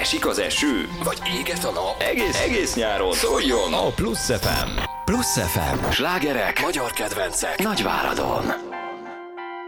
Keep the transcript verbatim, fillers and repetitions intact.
Esik az eső? Vagy éget a nap? Egész, egész nyáron szóljon a Plusz ef em. Plusz ef em. Slágerek, magyar kedvencek, Nagyváradon.